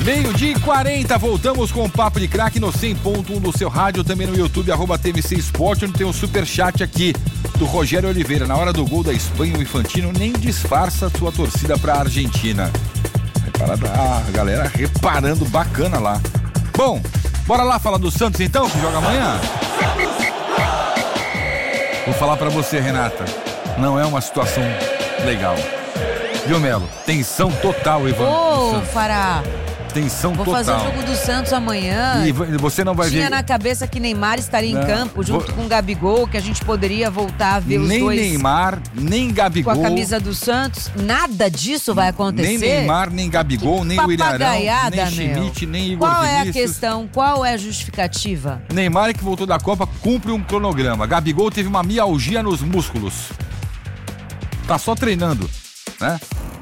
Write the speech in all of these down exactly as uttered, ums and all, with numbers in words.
Meio-dia e quarenta, voltamos com o Papo de Craque no cem ponto um do seu rádio, também no YouTube, arroba T V C Esporte, onde tem um superchat aqui do Rogério Oliveira. Na hora do gol da Espanha, o Infantino nem disfarça sua torcida pra Argentina. Reparada, a galera reparando bacana lá. Bom, bora lá falar do Santos então, que joga amanhã? Vou falar pra você, Renata, não é uma situação legal. Viu, Melo? Tensão total, Ivan. Ô, Fará. Tensão Vou total. fazer o jogo do Santos amanhã. E você não vai Tinha ver... na cabeça que Neymar estaria não, em campo junto vou... com o Gabigol, que a gente poderia voltar a ver os nem dois. Nem Neymar, nem Gabigol. Com a camisa do Santos. Nada disso vai acontecer. Nem Neymar, nem Gabigol, que nem o Ilharão, nem Schmidt, nem Igor Qual Vinícius. é a questão? Qual é a justificativa? Neymar, que voltou da Copa, cumpre um cronograma. Gabigol teve uma mialgia nos músculos. Tá só treinando, né?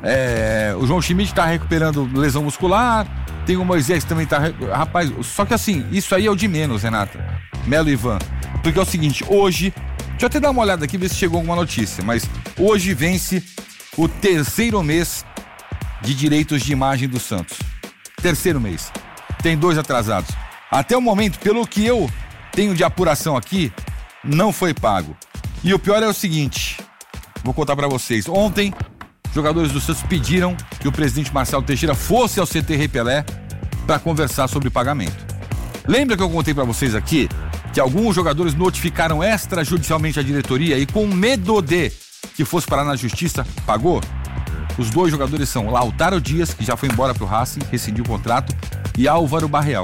É, o João Schmidt tá recuperando lesão muscular. Tem o Moisés que também tá... Rapaz, só que assim, isso aí é o de menos, Renata. Melo e Ivan. Porque é o seguinte, hoje... Deixa eu até dar uma olhada aqui, ver se chegou alguma notícia. Mas hoje vence o terceiro mês de direitos de imagem do Santos. Terceiro mês. Tem dois atrasados. Até o momento, pelo que eu tenho de apuração aqui, não foi pago. E o pior é o seguinte... Vou contar pra vocês. Ontem... Jogadores do Santos pediram que o presidente Marcelo Teixeira fosse ao C T Rei Pelé para conversar sobre pagamento. Lembra que eu contei para vocês aqui que alguns jogadores notificaram extrajudicialmente a diretoria e com medo de que fosse parar na justiça, pagou? Os dois jogadores são Lautaro Dias, que já foi embora pro Racing, rescindiu o contrato, e Álvaro Barreal.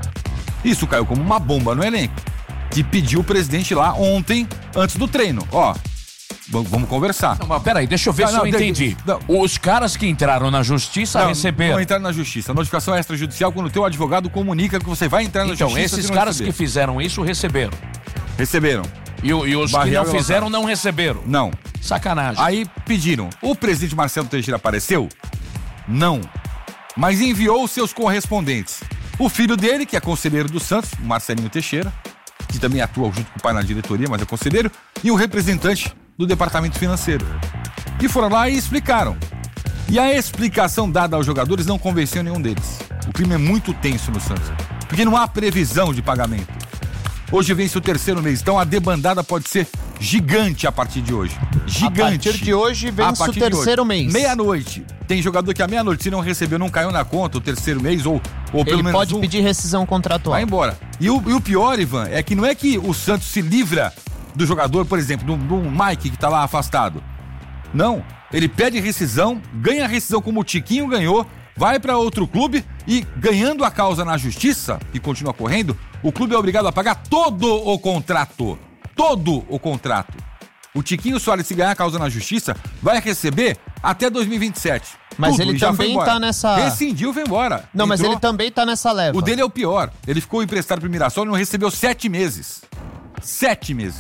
Isso caiu como uma bomba no elenco, que pediu o presidente lá ontem, antes do treino. Ó, vamos conversar. Não, mas peraí, deixa eu ver não, se não, eu entendi. Não. Os caras que entraram na justiça não, receberam. Não entraram na justiça. A notificação extrajudicial quando o teu advogado comunica que você vai entrar na então, justiça. Então, esses caras receber. que fizeram isso receberam. Receberam. E, e os Barreal que não fizeram não receberam. Não. Sacanagem. Aí pediram. O presidente Marcelo Teixeira apareceu? Não. Mas enviou os seus correspondentes. O filho dele, que é conselheiro do Santos, Marcelinho Teixeira, que também atua junto com o pai na diretoria, mas é conselheiro, e um representante do departamento financeiro. E foram lá e explicaram. E a explicação dada aos jogadores não convenceu nenhum deles. O clima é muito tenso no Santos, porque não há previsão de pagamento. Hoje vence o terceiro mês, então a debandada pode ser gigante a partir de hoje. Gigante. A partir de hoje vence o terceiro mês. Meia-noite. Tem jogador que à meia-noite, se não recebeu, não caiu na conta o terceiro mês, ou, ou pelo Ele menos pode um, pedir rescisão contratual. vai embora. E o, e o pior, Ivan, é que não é que o Santos se livra do jogador, por exemplo, do, do Mike que tá lá afastado. Não, ele pede rescisão, ganha a rescisão como o Tiquinho ganhou, vai para outro clube e, ganhando a causa na justiça, que continua correndo, o clube é obrigado a pagar todo o contrato. Todo o contrato. O Tiquinho Soares, se ganhar a causa na justiça, vai receber até dois mil e vinte e sete. Mas Tudo, ele também tá nessa... Rescindiu, foi embora. Não, Entrou... mas ele também tá nessa leva. O dele é o pior. Ele ficou emprestado pro Mirassol e não recebeu sete meses. Sete meses.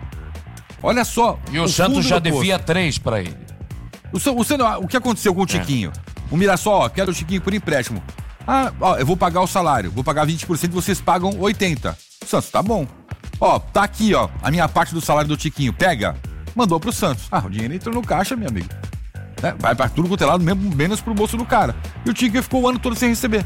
Olha só. E o, o Santos já devia três pra ele. O, o, o que aconteceu com o Tiquinho? É. O Mirassol, ó, quero o Tiquinho por empréstimo. Ah, ó, eu vou pagar o salário, vou pagar vinte por cento e vocês pagam oitenta por cento. Santos, tá bom. Ó, tá aqui, ó, a minha parte do salário do Tiquinho, pega. Mandou pro Santos. Ah, o dinheiro entrou no caixa, meu amigo. É, vai pra tudo quanto é lado, mesmo, menos pro bolso do cara. E o Tiquinho ficou o ano todo sem receber.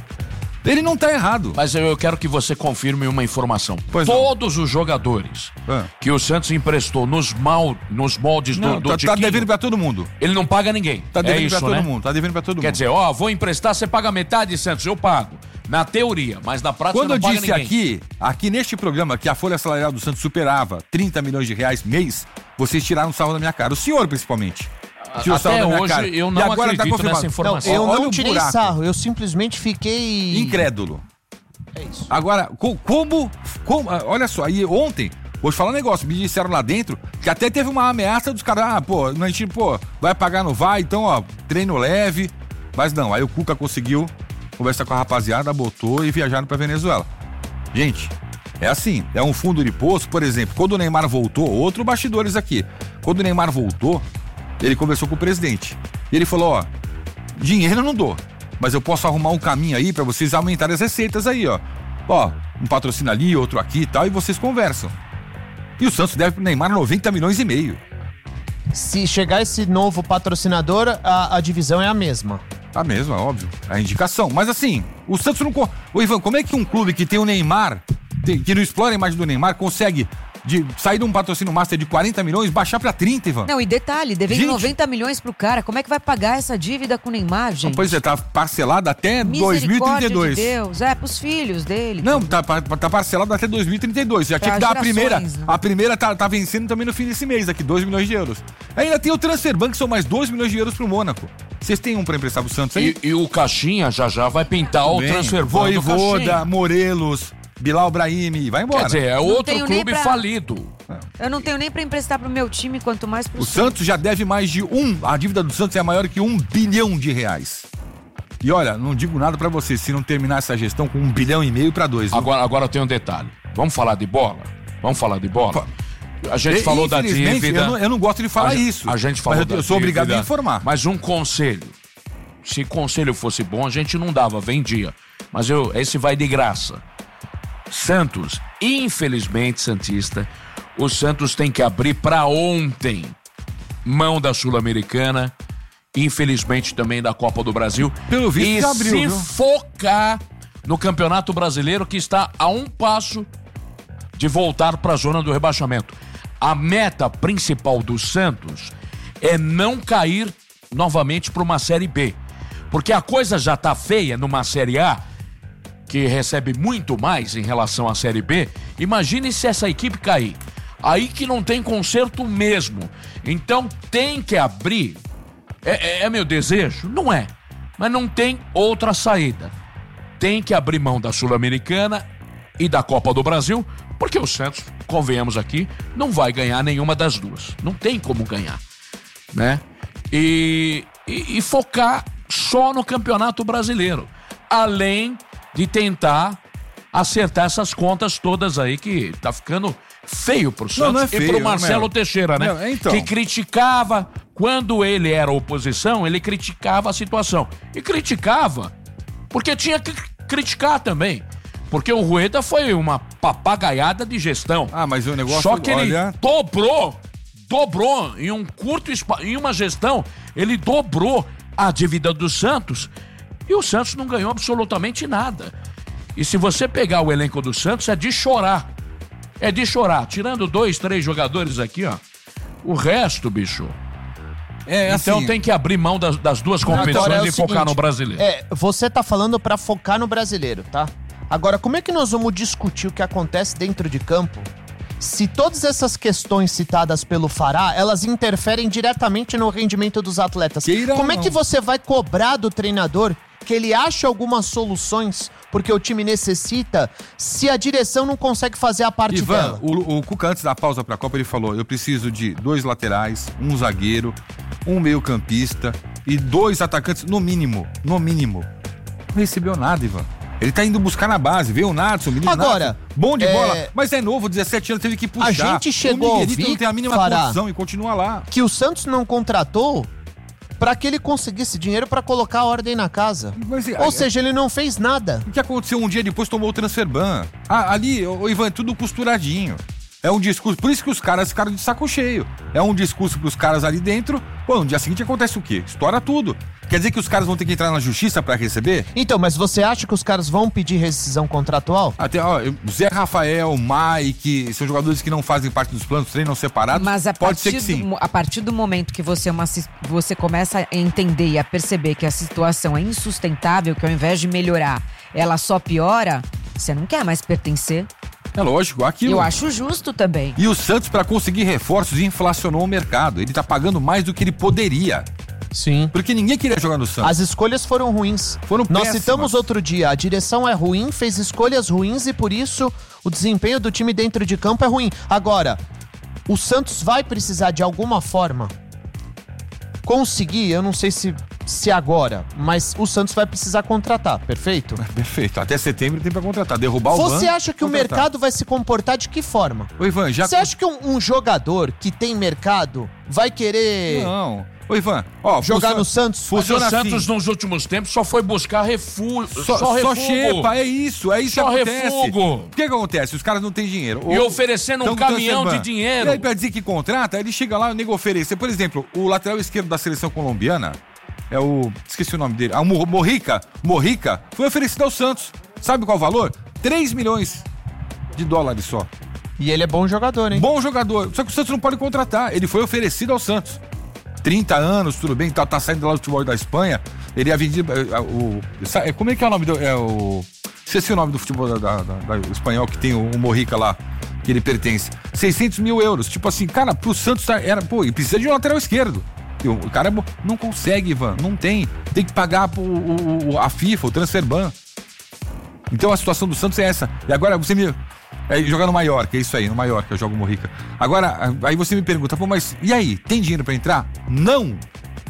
Ele não tá errado. Mas eu quero que você confirme uma informação. Pois Todos não. os jogadores é. que o Santos emprestou nos, mal, nos moldes não, do, do tá, Tiquinho... Tá devendo pra todo mundo. Ele não paga ninguém. Tá devendo é isso, pra todo né? mundo. Tá devendo pra todo Quer mundo. Quer dizer, ó, vou emprestar, você paga metade, Santos, eu pago. Na teoria, mas na prática Quando não paga ninguém. Quando eu disse aqui, aqui neste programa, que a folha salarial do Santos superava trinta milhões de reais mês, vocês tiraram sarro da minha cara. O senhor, principalmente. Até hoje cara. eu não acredito tá nessa informação. Não, eu Olha não tirei buraco. sarro, eu simplesmente fiquei... incrédulo. É isso. Agora, como, como... Olha só, aí ontem, vou te falar um negócio, me disseram lá dentro que até teve uma ameaça dos caras, ah, pô, a gente, pô, vai pagar, não vai, então, ó, treino leve. Mas não, aí o Cuca conseguiu conversar com a rapaziada, botou e viajaram pra Venezuela. Gente, é assim, é um fundo de poço, por exemplo, quando o Neymar voltou, outro bastidores aqui, quando o Neymar voltou, ele conversou com o presidente. E ele falou, ó, dinheiro eu não dou, mas eu posso arrumar um caminho aí pra vocês aumentarem as receitas aí, ó. Ó, um patrocínio ali, outro aqui e tal, e vocês conversam. E o Santos deve pro Neymar noventa milhões e meio. Se chegar esse novo patrocinador, a, a divisão é a mesma. Tá mesmo, é óbvio. É a indicação. Mas assim, o Santos não... Ô Ivan, como é que um clube que tem o Neymar, tem, que não explora a imagem do Neymar, consegue de sair de um patrocínio master de quarenta milhões, baixar pra trinta, Ivan? Não, e detalhe, devendo Gente. noventa milhões pro cara, como é que vai pagar essa dívida com o Neymar, gente? Pois é, tá parcelado até dois mil e trinta e dois. Misericórdia de Deus, é, pros filhos dele. Não, tá, tá parcelado até dois mil e trinta e dois. Já tinha que Pra dar a primeira. gerações, né? A primeira tá, tá vencendo também no fim desse mês, aqui, dois milhões de euros. Ainda tem o Transferbank, que são mais dois milhões de euros pro Mônaco. Vocês têm um pra emprestar pro Santos aí? E, e o Caixinha já já vai pintar o Bem, Transferbank do Voivoda, Caixinha. Morelos, Bilal Brahimi, vai embora. Quer dizer, é outro tenho nem clube pra- falido. Eu não tenho nem pra emprestar pro meu time, quanto mais pro O Santos já deve mais de um, a dívida do Santos é maior que um bilhão de reais. E olha, não digo nada pra vocês, se não terminar essa gestão com um bilhão e meio pra dois. viu? Agora, agora tem um detalhe. Vamos falar de bola? Vamos falar de bola? A gente E- falou da infelizmente, dívida. Eu não, eu não gosto de falar a, gen- isso. A gente falou mas eu, da eu sou obrigado a dívida, informar. Mas um conselho. Se conselho fosse bom, a gente não dava, vendia. Mas eu, esse vai de graça. Santos, infelizmente, Santista, o Santos tem que abrir pra ontem mão da Sul-Americana, infelizmente também da Copa do Brasil. Pelo visto, e já abriu, se viu? focar no Campeonato Brasileiro, que está a um passo de voltar para a zona do rebaixamento. A meta principal do Santos é não cair novamente para uma Série B. Porque a coisa já tá feia numa Série A, que recebe muito mais em relação à Série B. Imagine se essa equipe cair. Aí que não tem conserto mesmo. Então tem que abrir. É, é, é meu desejo? Não é. Mas não tem outra saída. Tem que abrir mão da Sul-Americana e da Copa do Brasil, porque o Santos, convenhamos aqui, não vai ganhar nenhuma das duas. Não tem como ganhar, né? E, e, e focar só no Campeonato Brasileiro, além de tentar acertar essas contas todas aí, que tá ficando feio pro Santos Não, não é e feio, pro Marcelo Melo. Teixeira, né? Não, é então. Que criticava, quando ele era oposição, ele criticava a situação. E criticava porque tinha que criticar também. Porque o Rueda foi uma papagaiada de gestão. Ah, mas o negócio, Só que ele olha... dobrou, dobrou em um curto espaço, em uma gestão, ele dobrou a dívida do Santos e o Santos não ganhou absolutamente nada. E se você pegar o elenco do Santos, é de chorar. É de chorar. Tirando dois, três jogadores aqui, ó. O resto, bicho... É, Então assim, tem que abrir mão das, das duas competições Agora é o e focar seguinte, no brasileiro. É, você tá falando pra focar no brasileiro, tá? Agora, como é que nós vamos discutir o que acontece dentro de campo se todas essas questões citadas pelo Fará, elas interferem diretamente no rendimento dos atletas? Queira ou Como é não. que você vai cobrar do treinador que ele ache algumas soluções porque o time necessita, se a direção não consegue fazer a parte Ivan, dela? o, o Cuca, antes da pausa pra Copa, ele falou: eu preciso de dois laterais, um zagueiro, um meio-campista e dois atacantes, no mínimo. No mínimo. Não recebeu nada, Ivan. Ele tá indo buscar na base, veio o Natson, o menino Agora, Natson, bom de é- bola, mas é novo, dezessete anos, teve que puxar. A gente chegou o a Miguelito ouvir, não tem a mínima Fará, condição e continua lá. que o Santos não contratou pra que ele conseguisse dinheiro pra colocar a ordem na casa. Mas, Ou seja, ele não fez nada. O que aconteceu um dia depois tomou o transferban. Ah, ali, o Ivan, é tudo costuradinho. É um discurso, por isso que os caras ficaram de saco cheio. É um discurso pros caras ali dentro. Pô, no dia seguinte acontece o quê? Estoura tudo. Quer dizer que os caras vão ter que entrar na justiça pra receber? Então, mas você acha que os caras vão pedir rescisão contratual? Até, ó, Zé Rafael, Mike, são jogadores que não fazem parte dos planos, treinam separados. Mas a Pode ser partir, que sim. do, mo- a partir do momento que você, é uma, sis- você começa a entender e a perceber que a situação é insustentável, que ao invés de melhorar, ela só piora, você não quer mais pertencer. É lógico, aquilo. Eu acho justo também. E o Santos, pra conseguir reforços, inflacionou o mercado. Ele tá pagando mais do que ele poderia. Sim. Porque ninguém queria jogar no Santos. As escolhas foram ruins. Foram Nós péssimas. citamos outro dia, a direção é ruim, fez escolhas ruins e por isso o desempenho do time dentro de campo é ruim. Agora, o Santos vai precisar de alguma forma conseguir, eu não sei se, se agora, mas o Santos vai precisar contratar, perfeito? Perfeito. Até setembro tem pra contratar. Derrubar o Você Van, acha que o contratar. mercado vai se comportar de que forma? Ô, Ivan, já... Você acha que um, um jogador que tem mercado vai querer Não. Ô, Ivan, ó... jogar funciona- no Santos? Mas o Funciona Santos assim. nos últimos tempos só foi buscar refúgio. Só, Só, só refugo. xepa, é isso, é isso Só que acontece. refugo. O que que acontece? Os caras não têm dinheiro. E Ou- oferecendo um tão com caminhão transferban. de dinheiro. E aí, pra dizer que contrata, ele chega lá e o nego oferecer. Por exemplo, o lateral esquerdo da seleção colombiana, É o... Esqueci o nome dele. Ah, o Morrica. Morrica foi oferecido ao Santos. Sabe qual o valor? três milhões de dólares só. E ele é bom jogador, hein? Bom jogador. Só que o Santos não pode contratar. Ele foi oferecido ao Santos. trinta anos, tudo bem, tá, tá saindo lá do futebol da Espanha. Ele ia vendido. É, o, como é que é o nome do. É o. Esqueci o nome do futebol da, da, da, da espanhol que tem o, o Morrica lá, que ele pertence. seiscentos mil euros. Tipo assim, cara, pro Santos tá, era. Pô, e precisa de um lateral esquerdo. E o, o cara não consegue, Ivan. Não tem. Tem que pagar pro, o, o, a FIFA, o Transferban. Então a situação do Santos é essa. E agora você me. É, jogar no Mallorca, é isso aí, no Mallorca eu jogo Morrica. Agora, aí você me pergunta, pô, mas e aí? Tem dinheiro pra entrar? Não!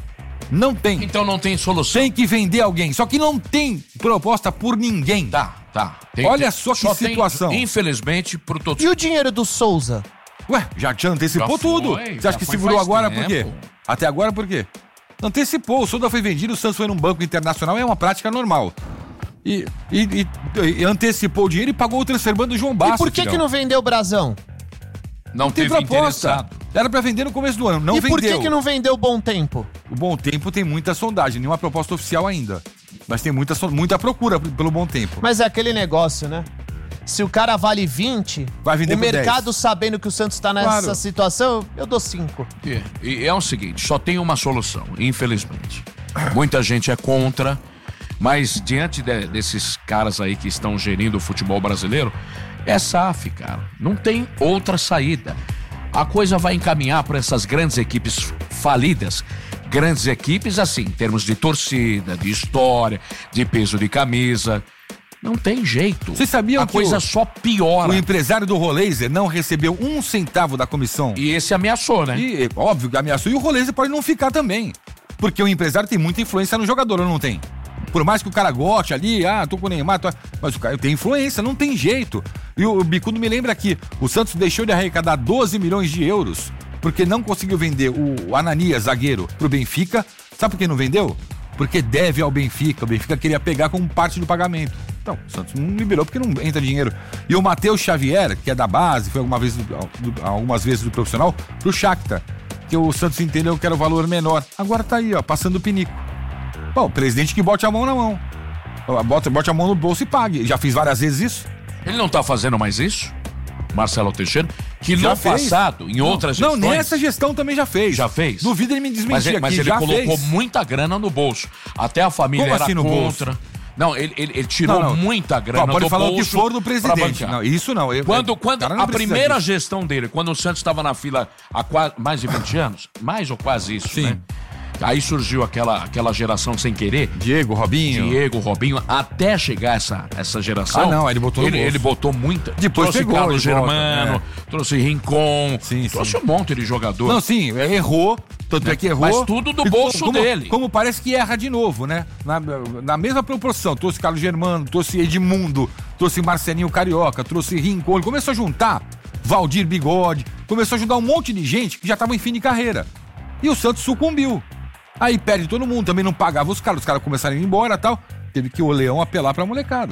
Não tem. Então não tem solução. Tem que vender alguém, só que não tem proposta por ninguém. Tá, tá. Tem, Olha tem, só que só situação. Tem, infelizmente, pro todo. E o dinheiro do Souza? Ué, já te antecipou Já tudo. foi, Você acha já que foi segurou faz agora tempo. por quê? Até agora por quê? Antecipou, o Souza foi vendido, o Santos foi num banco internacional, é uma prática normal. E, e, e, e antecipou o dinheiro e pagou o transferban do João Basso. E por que, que não vendeu o Brasão? Não, Não tem teve proposta. interessado. Era pra vender no começo do ano, não e vendeu. por que, que não vendeu o Bom Tempo? O Bom Tempo tem muita sondagem, nenhuma proposta oficial ainda. Mas tem muita, so- muita procura pelo Bom Tempo. Mas é aquele negócio, né? Se o cara vale vinte, Vai vender o por mercado dez. sabendo que o Santos tá nessa Claro. situação, eu dou cinco. E, e é o seguinte, só tem uma solução, infelizmente. Muita gente é contra, mas diante de- desses caras aí que estão gerindo o futebol brasileiro, é S A F, cara. Não tem outra saída. A coisa vai encaminhar para essas grandes equipes falidas. Grandes equipes, assim, em termos de torcida, de história, de peso de camisa. Não tem jeito. Vocês sabiam A que coisa o- só piora. O empresário do Rolaser não recebeu um centavo da comissão. E esse ameaçou, né? E, óbvio que ameaçou. E o Rolaser pode não ficar também. Porque o empresário tem muita influência no jogador, ou não tem? Por mais que o cara goste ali, ah, tô com o Neymar, tô... mas o cara tem influência, não tem jeito. E o Bicudo me lembra que o Santos deixou de arrecadar doze milhões de euros porque não conseguiu vender o Ananias, zagueiro, pro Benfica. Sabe por que não vendeu? Porque deve ao Benfica. O Benfica queria pegar como parte do pagamento. Então, o Santos não liberou porque não entra dinheiro. E o Matheus Xavier, que é da base, foi alguma vez do, do, algumas vezes do profissional, pro Shakhtar, que o Santos entendeu que era o valor menor. Agora tá aí, ó, passando o pinico. Bom, o presidente que bote a mão na mão. Bote, bote a mão no bolso e pague. Já fiz várias vezes isso. Ele não tá fazendo mais isso? Marcelo Teixeira, que Já no fez. passado, em outras Não, gestões... nessa gestão também já fez. Já fez? Duvido ele me desmentir Mas, ele- mas aqui, ele já colocou fez. muita grana no bolso. Até a família Como era assim no contra. bolso? Não, ele, ele, ele tirou Não, não. muita grana Ó, pode do falar bolso o que for do pra presidente. bancar. Não, isso não. Eu, Quando, o quando cara não a precisa primeira disso. gestão dele, quando o Santos estava na fila há quase, mais de vinte anos, mais ou quase isso, Sim. né? Aí surgiu aquela, aquela geração sem querer. Diego, Robinho. Diego, Robinho, até chegar essa, essa geração. Ah, não, ele botou no ele, bolso. ele botou muita. Depois trouxe pegou Carlos de volta, Germano, trouxe Rincon, Sim, trouxe sim. um monte de jogador. Não, sim, errou. Tanto é que errou. Mas tudo do E bolso como, dele. Como parece que erra de novo, né? Na, na mesma proporção. Trouxe Carlos Germano, trouxe Edmundo, trouxe Marcelinho Carioca, trouxe Rincon. Ele começou a juntar Valdir Bigode, começou a ajudar um monte de gente que já estava em fim de carreira. E o Santos sucumbiu. Aí perde todo mundo, também não pagava os caras, os caras começaram a ir embora e tal. Teve que o Leão apelar pra molecada.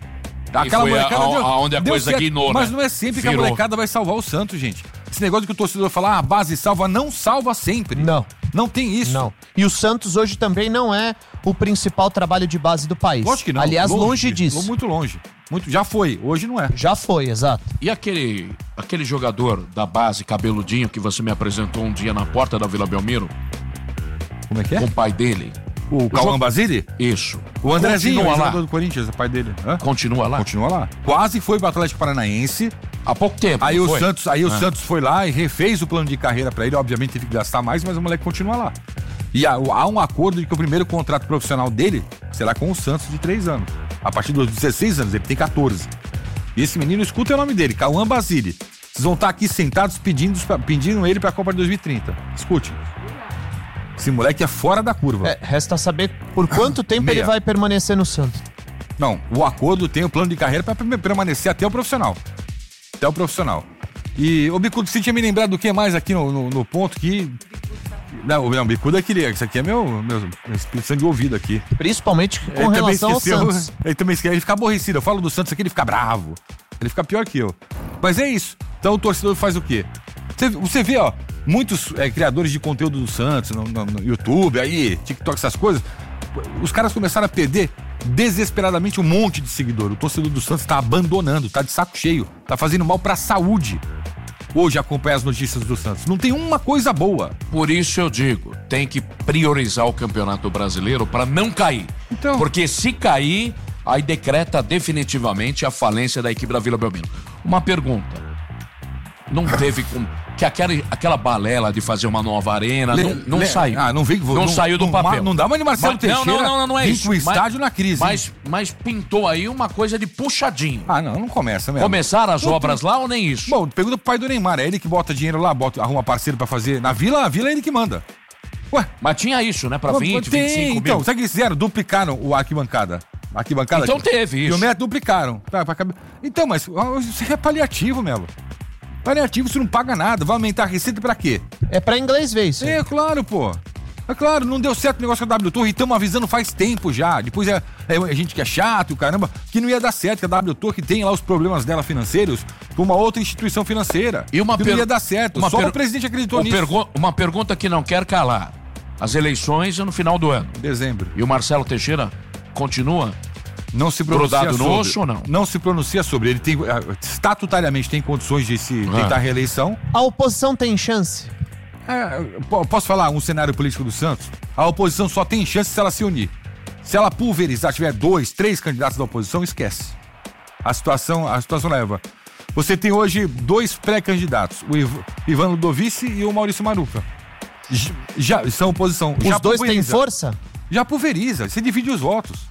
E foi a- aonde a deu coisa certo, guinou, Mas né? não é sempre que a Virou. molecada vai salvar o Santos, gente. Esse negócio que o torcedor fala, ah, a base salva, não salva sempre. Não. Não tem isso. Não. E o Santos hoje também não é o principal trabalho de base do país. Lógico que não. Aliás, longe, disso. Muito longe. Muito, já foi, hoje não é. Já foi, exato. E aquele, aquele jogador da base, cabeludinho, que você me apresentou um dia na porta da Vila Belmiro, Como é que é? com o pai dele? O Cauã Basile? Isso. O Andrezinho, Continua o lá. jogador do Corinthians, o pai dele. Hã? Continua lá? Continua lá. Quase foi pro Atlético Paranaense. Há pouco tempo. Aí não o foi? Santos, aí o Ah. Santos foi lá e refez o plano de carreira pra ele. Obviamente teve que gastar mais, mas o moleque continua lá. E há, há um acordo de que o primeiro contrato profissional dele será com o Santos de três anos. A partir dos dezesseis anos, ele tem catorze. E esse menino, escuta o nome dele, Cauã Basile. Vocês vão estar aqui sentados pedindo, pedindo ele pra Copa de dois mil e trinta. Escute. Esse moleque é fora da curva. É, resta saber por quanto tempo Meia. ele vai permanecer no Santos. Não, o acordo tem o plano de carreira pra permanecer até o profissional. Até o profissional. E o Bicudo, você tinha me lembrado do que mais aqui no, no, no ponto que... Não, o Bicudo é aquele, isso aqui é meu, meu, meu Espírito Santo de ouvido aqui. Principalmente com Ele também relação ao esqueceu, Santos. Ele também esquece, ele fica aborrecido. Eu falo do Santos aqui, ele fica bravo. Ele fica pior que eu. Mas é isso. Então o torcedor faz o quê? Você, você vê, ó, muitos é, criadores de conteúdo do Santos, no, no, no YouTube, aí, TikTok, essas coisas, os caras começaram a perder desesperadamente um monte de seguidor. O torcedor do Santos tá abandonando, tá de saco cheio, tá fazendo mal pra saúde. Hoje acompanha as notícias do Santos. Não tem uma coisa boa. Por isso eu digo, tem que priorizar o Campeonato Brasileiro para não cair. Então... Porque se cair, aí decreta definitivamente a falência da equipe da Vila Belmiro. Uma pergunta. Não teve como... Que aquela, aquela balela de fazer uma nova arena Le, não, não le, saiu. Ah, não vem, não, não saiu do não, papel. Não dá uma de Marcelo mas, Teixeira. Não, não, não, não é isso. Com o estádio mas, na crise. Mas, mas pintou aí uma coisa de puxadinho. Ah, não, não começa mesmo. Começaram as não, obras lá ou nem isso? Bom, pergunta pro pai do Neymar. É ele que bota dinheiro lá, bota, arruma parceiro pra fazer. Na Vila, a Vila é ele que manda. Ué. Mas tinha isso, né? Pra vinte, tem, vinte e cinco mil. Então, sabe o que eles fizeram? Duplicaram o arquibancada. Arquibancada. Então aqui. teve isso. E o metro duplicaram. Tá, pra... Então, mas isso é paliativo, Melo. Paliativo, você não paga nada. Vai aumentar a receita pra quê? É pra inglês ver isso. É, claro, pô. É claro, não deu certo o negócio com a W Torre e estamos avisando faz tempo já. Depois é, é a gente que é chato e o caramba, que não ia dar certo, que a W Torre tem lá os problemas dela financeiros com uma outra instituição financeira. E uma que per... não ia dar certo. Uma Só per... o presidente acreditou uma nisso. Pergu... Uma pergunta que não quer calar. As eleições é no final do ano. Dezembro. E o Marcelo Teixeira continua? Não se pronuncia Grudado sobre. no osso ou não? Não se pronuncia sobre. Ele tem, estatutariamente tem condições de se Ah. tentar a reeleição. A oposição tem chance? É, posso falar um cenário político do Santos? A oposição só tem chance se ela se unir. Se ela pulverizar, tiver dois, três candidatos da oposição, esquece. A situação, a situação leva. Você tem hoje dois pré-candidatos, o Iv, Ivan Ludovici e o Maurício Marufa. Já são oposição. Os já dois têm pulveriza. força? Já pulveriza, você divide os votos.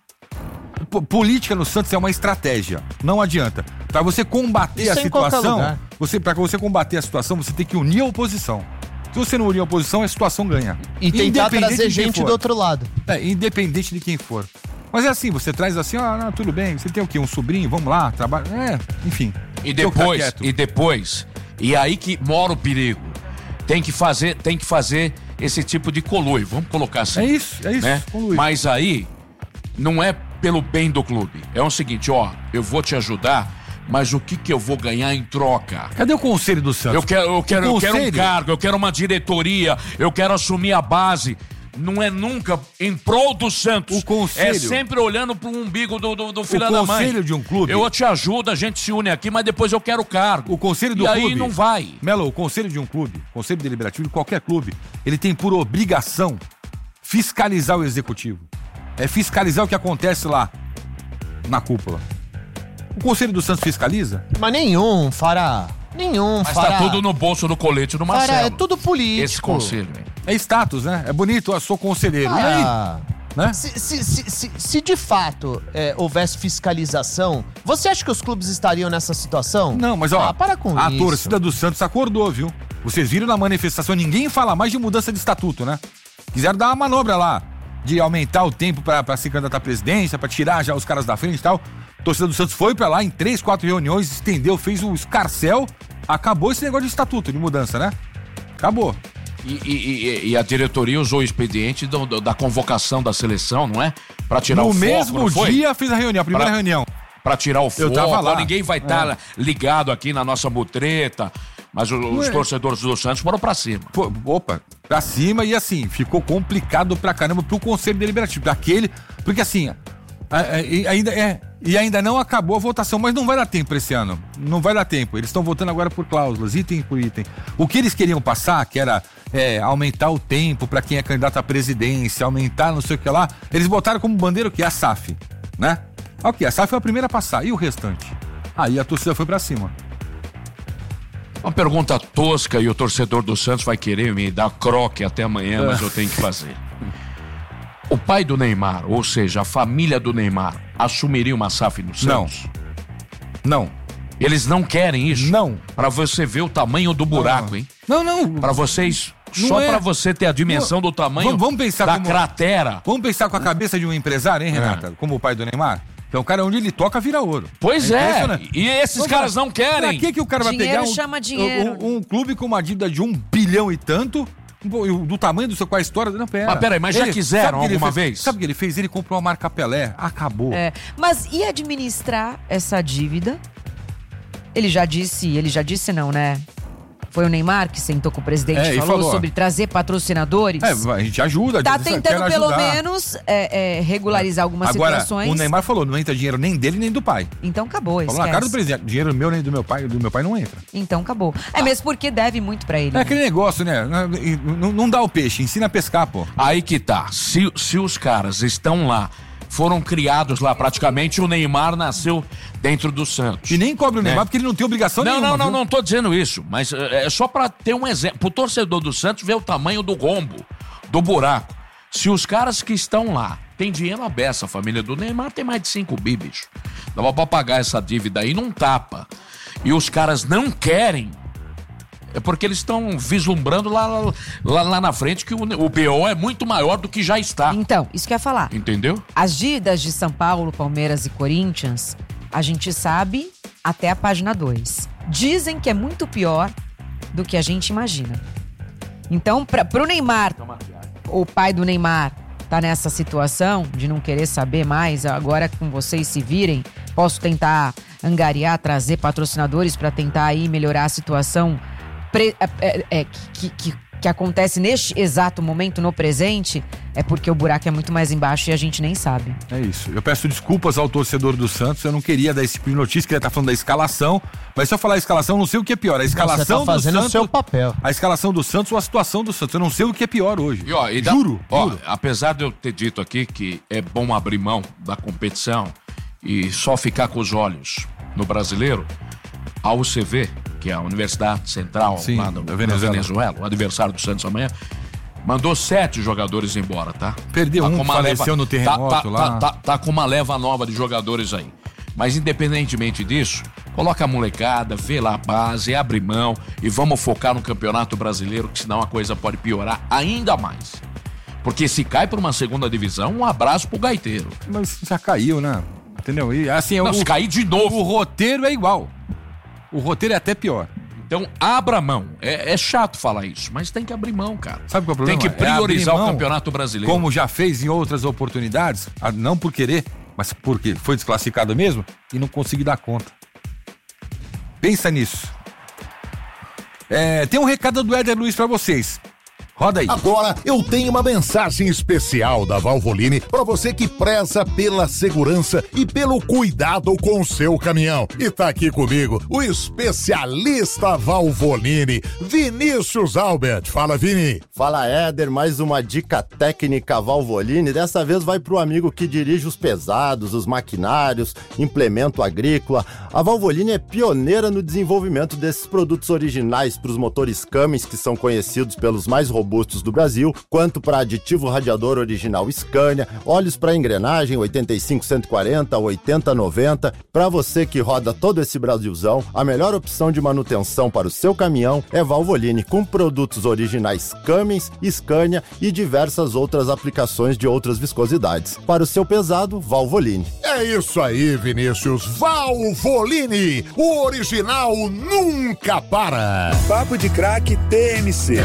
P- política no Santos é uma estratégia, não adianta. Para você combater Isso a é em qualquer situação, lugar. você para você combater a situação, você tem que unir a oposição. Se você não unir a oposição, a situação ganha. E tentar Independente trazer de quem gente for. do outro lado. É, independente de quem for. Mas é assim, você traz assim, ah, não, tudo bem, você tem o quê? Um sobrinho, vamos lá, trabalha. É, enfim. E Fica depois, quieto. e depois, e aí que mora o perigo. Tem que fazer, tem que fazer esse tipo de conluio, vamos colocar assim. É isso, é isso, Né? conluio. Mas aí não é pelo bem do clube. É o seguinte, ó, eu vou te ajudar, mas o que que eu vou ganhar em troca? Cadê o conselho do Santos? Eu quero, eu quero, eu quero um conselho? cargo, eu quero uma diretoria, eu quero assumir a base. Não é nunca em prol do Santos. O conselho- É sempre olhando pro umbigo do, do, do filho O da mãe. conselho de um clube- Eu te ajudo, a gente se une aqui, mas depois eu quero o cargo. O conselho do e clube. aí não vai. Melo, o conselho de um clube, conselho deliberativo de qualquer clube, ele tem por obrigação fiscalizar o executivo. É fiscalizar o que acontece lá na cúpula. O conselho do Santos fiscaliza? Mas nenhum, Fará. Nenhum, Mas Fará. tá tudo no bolso do colete do Marcelo. Fará, é tudo político. Esse conselho, hein? É status, né? É bonito, eu sou conselheiro. E aí? Ah, Né? se, se, se, se, se de fato é, houvesse fiscalização, você acha que os clubes estariam nessa situação? Não, mas ó, Ah, para com a isso. torcida do Santos acordou, viu? Vocês viram na manifestação, ninguém fala mais de mudança de estatuto, né? Quiseram dar uma manobra lá, de aumentar o tempo pra, pra se candidatar à presidência, pra tirar já os caras da frente e tal. A torcida do Santos foi pra lá em três, quatro reuniões, estendeu, fez o escarcel, acabou esse negócio de estatuto, de mudança, né? Acabou. E, e- e- e a diretoria usou o expediente do- do- da convocação da seleção, não é? Pra tirar No o foco, mesmo não foi? dia fez a reunião, a primeira Pra- reunião. Pra tirar o foco, tava lá. ninguém vai estar ligado aqui na nossa mutreta. Mas o- os Ué. torcedores do Santos foram pra cima. Pô, opa, pra cima e assim, ficou complicado pra caramba pro Conselho Deliberativo, daquele, porque assim, a- a- e ainda é, e ainda não acabou a votação, mas não vai dar tempo esse ano, não vai dar tempo, eles estão votando agora por cláusulas, item por item. O que eles queriam passar, que era é, aumentar o tempo pra quem é candidato à presidência, aumentar não sei o que lá, eles botaram como bandeira o que? A S A F, né? Ok, a S A F foi a primeira a passar, e o restante? Aí a torcida foi pra cima. Uma pergunta tosca e o torcedor do Santos vai querer me dar croque até amanhã, mas eu tenho que fazer. O pai do Neymar, ou seja, a família do Neymar, assumiria uma S A F no Santos? Não, Eles não querem isso? Não. Pra você ver o tamanho do buraco, hein? não, não. Pra vocês, Não só é. pra você ter a dimensão do tamanho Vamos- vamos pensar da como- cratera. Vamos pensar com a cabeça de um empresário, hein, Renata? Como o pai do Neymar? Então o cara, onde ele toca, vira ouro. Pois é, impressionante. e esses Vamos caras lá. não querem. Pra que, que o cara vai Dinheiro pegar um, chama dinheiro. um, um clube com uma dívida de um bilhão e tanto, um- do tamanho do seu, com a história... Não, pera. Mas peraí, mas já Ele- quiseram sabe o que ele alguma fez? vez? Sabe o que ele fez? Ele comprou uma marca Pelé, acabou. É, mas e administrar essa dívida? Ele já disse, ele já disse não, né? Foi o Neymar que sentou com o presidente É, e e falou, falou, sobre trazer patrocinadores. É, a gente ajuda. Tá diz- tentando quer pelo ajudar. menos é, é, regularizar algumas Agora, situações. o Neymar falou, não entra dinheiro nem dele nem do pai. Então acabou, Falou esquece. na cara do presidente, dinheiro meu nem do meu pai, do meu pai não entra. Então acabou. É mesmo porque deve muito pra ele. É aquele negócio, né? Não, não dá o peixe, ensina a pescar, pô. Aí que tá. Se, se os caras estão lá, foram criados lá praticamente, o Neymar nasceu dentro do Santos. E nem cobre o Neymar É. porque ele não tem obrigação Não, nenhuma. não, não, viu? não tô dizendo isso, mas é é só pra ter um exemplo. Pro torcedor do Santos ver o tamanho do rombo, do buraco. Se os caras que estão lá têm dinheiro à beça, a família do Neymar tem mais de cinco bi, bicho. Dava pra pagar essa dívida aí, não tapa. E os caras não querem, é porque eles estão vislumbrando lá, lá, lá na frente que o, o B O é muito maior do que já está. Então, isso que eu ia falar. Entendeu? As dívidas de São Paulo, Palmeiras e Corinthians, a gente sabe até a página dois. Dizem que é muito pior do que a gente imagina. Então, pra, pro Neymar, o pai do Neymar, tá nessa situação de não querer saber mais, agora com vocês se virem, posso tentar angariar, trazer patrocinadores para tentar aí melhorar a situação pre, é, é, é, que, que, que acontece neste exato momento, no presente, é porque o buraco é muito mais embaixo e a gente nem sabe. É isso. Eu peço desculpas ao torcedor do Santos, eu não queria dar esse tipo de notícia, queria estar falando da escalação, mas se eu falar a escalação, eu não sei o que é pior. A escalação Você tá fazendo do o Santos, seu papel. a escalação do Santos ou a situação do Santos. Eu não sei o que é pior hoje. E, ó, e dá- juro, ó, juro. apesar de eu ter dito aqui que é bom abrir mão da competição e só ficar com os olhos no brasileiro, a U C V, que é a Universidade Central Sim, lá no, da na Venezuela. Venezuela, o adversário do Santos amanhã, mandou sete jogadores embora, tá? Perdeu Tá um com que uma faleceu no terremoto tá, tá, lá. Tá, tá- tá com uma leva nova de jogadores aí. Mas independentemente disso, coloca a molecada, vê lá a base, abre mão e vamos focar no Campeonato Brasileiro, que senão a coisa pode piorar ainda mais. Porque se cai para uma segunda divisão, um abraço pro gaiteiro. Mas já caiu, né? Entendeu? E assim, Não, o, se cair de novo. o roteiro é igual. O roteiro é até pior. Então, abra mão. É, é chato falar isso, mas tem que abrir mão, cara. Sabe qual é o problema? Tem que priorizar É abrir o mão, Campeonato Brasileiro. Como já fez em outras oportunidades, ah, não por querer, mas porque foi desclassificado mesmo e não consegui dar conta. Pensa nisso. É, tem um recado do Éder Luiz pra vocês. Roda aí. Agora eu tenho uma mensagem especial da Valvoline para você que preza pela segurança e pelo cuidado com o seu caminhão. E tá aqui comigo o especialista Valvoline, Vinícius Albert. Fala, Vini. Fala, Éder, mais uma dica técnica Valvoline. Dessa vez vai pro amigo que dirige os pesados, os maquinários, implemento agrícola. A Valvoline é pioneira no desenvolvimento desses produtos originais para os motores Cummins, que são conhecidos pelos mais robustos do Brasil, quanto para aditivo radiador original Scania, óleos para engrenagem oitenta e cinco cento e quarenta, oitenta noventa. Para você que roda todo esse Brasilzão, a melhor opção de manutenção para o seu caminhão é Valvoline, com produtos originais Cummins, Scania e diversas outras aplicações de outras viscosidades. Para o seu pesado, Valvoline. É isso aí, Vinícius. Valvoline, o original nunca para. Papo de Craque T M C.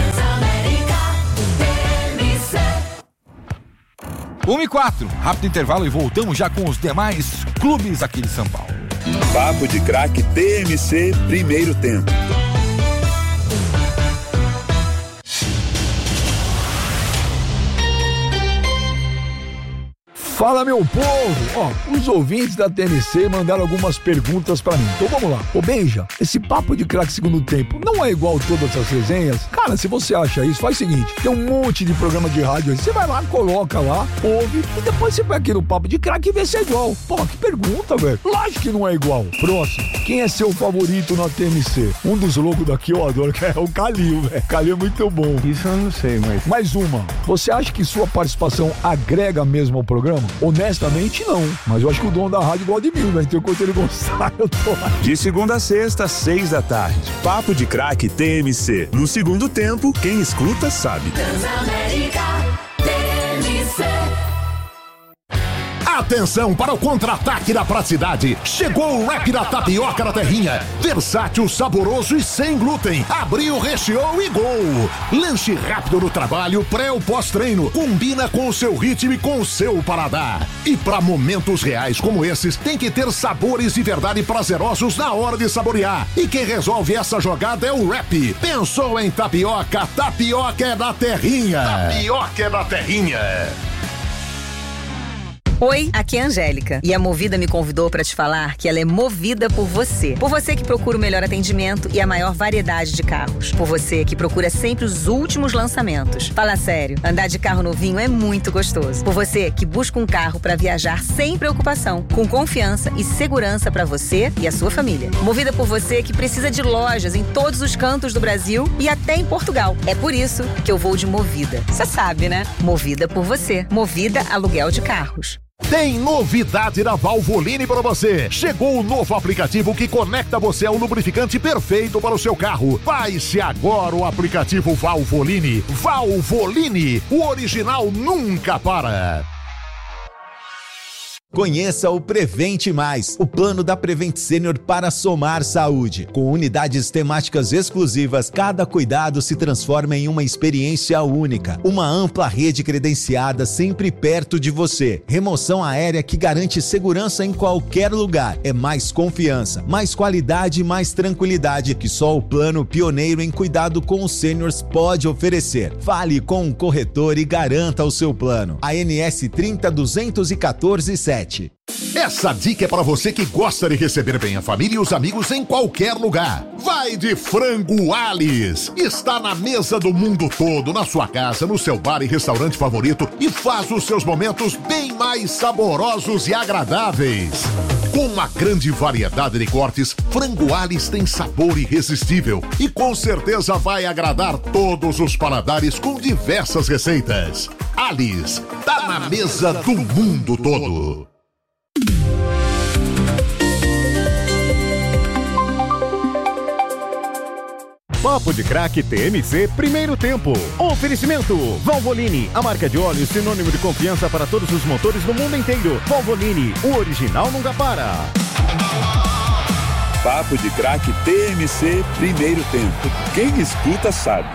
um e quatro, rápido intervalo e voltamos já com os demais clubes aqui de São Paulo. Papo de Craque T M C, primeiro tempo. Fala, meu povo! Ó, os ouvintes da T M C mandaram algumas perguntas pra mim. Então vamos lá. Ô, Benja, esse papo de craque segundo tempo não é igual todas as resenhas? Cara, se você acha isso, faz o seguinte, tem um monte de programa de rádio aí. Você vai lá, coloca lá, ouve, e depois você vai aqui no papo de craque e vê se é igual. Pô, que pergunta, velho. Lógico que não é igual. Próximo. Quem é seu favorito na T M C? Um dos loucos daqui eu adoro, que é o Calil, velho. Calil é muito bom. Isso eu não sei, mas... Mais uma. Você acha que sua participação agrega mesmo ao programa? Honestamente, não. Mas eu acho que o dono da rádio gosta de mim, velho. Então, enquanto ele gostar, eu tô lá. De segunda a sexta, seis da tarde. Papo de Craque T M C. No segundo tempo, quem escuta sabe. Atenção para o contra-ataque da praticidade. Chegou o wrap da tapioca da terrinha. Versátil, saboroso e sem glúten. Abriu, recheou e gol. Lanche rápido no trabalho, pré ou pós-treino. Combina com o seu ritmo e com o seu paladar. E para momentos reais como esses, tem que ter sabores de verdade prazerosos na hora de saborear. E quem resolve essa jogada é o wrap. Pensou em tapioca? Tapioca é da terrinha. Tapioca é da terrinha. Oi, aqui é a Angélica e a Movida me convidou para te falar que ela é movida por você. Por você que procura o melhor atendimento e a maior variedade de carros. Por você que procura sempre os últimos lançamentos. Fala sério, andar de carro novinho é muito gostoso. Por você que busca um carro para viajar sem preocupação, com confiança e segurança para você e a sua família. Movida por você que precisa de lojas em todos os cantos do Brasil e até em Portugal. É por isso que eu vou de Movida. Você sabe, né? Movida por você. Movida Aluguel de Carros. Tem novidade da Valvoline para você. Chegou o novo aplicativo que conecta você ao lubrificante perfeito para o seu carro. Baixe agora o aplicativo Valvoline. Valvoline, o original nunca para. Conheça o Prevente Mais, o plano da Prevent Senior para somar saúde. Com unidades temáticas exclusivas, cada cuidado se transforma em uma experiência única. Uma ampla rede credenciada sempre perto de você. Remoção aérea que garante segurança em qualquer lugar. É mais confiança, mais qualidade e mais tranquilidade que só o plano pioneiro em cuidado com os sêniors pode oferecer. Fale com um corretor e garanta o seu plano. A N S trinta duzentos e quatorze sete. Essa dica é para você que gosta de receber bem a família e os amigos em qualquer lugar. Vai de Frango Alice. Está na mesa do mundo todo, na sua casa, no seu bar e restaurante favorito e faz os seus momentos bem mais saborosos e agradáveis. Com uma grande variedade de cortes, Frango Alice tem sabor irresistível e com certeza vai agradar todos os paladares com diversas receitas. Alice, tá na mesa do mundo todo. Papo de Craque T M C Primeiro Tempo. Oferecimento Valvoline, a marca de óleo sinônimo de confiança para todos os motores do mundo inteiro. Valvoline, o original nunca para. Papo de Craque T M C Primeiro Tempo. Quem escuta sabe.